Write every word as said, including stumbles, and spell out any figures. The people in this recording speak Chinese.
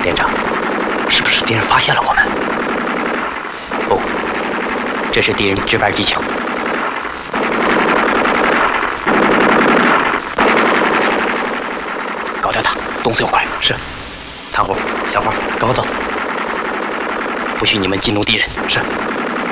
连长，是不是敌人发现了我们？不，这是敌人值班技巧。搞掉他，动作要快。是。汤虎，小花，跟我走。不许你们激怒敌人。是。